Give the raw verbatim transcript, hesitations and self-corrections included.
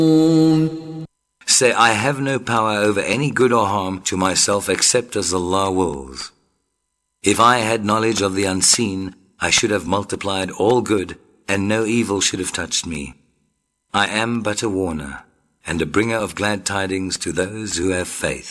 Say, I have no power over any good or harm to myself except as Allah wills. If I had knowledge of the unseen, I should have multiplied all good, and no evil should have touched me. I am but a warner, and a bringer of glad tidings to those who have faith.